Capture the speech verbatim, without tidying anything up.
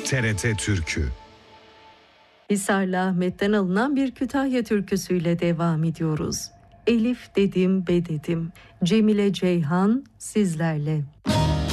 T R T Türkü. Hisarlı Ahmet'ten alınan bir Kütahya türküsüyle devam ediyoruz. Elif dedim be dedim. Cemile Ceyhan sizlerle.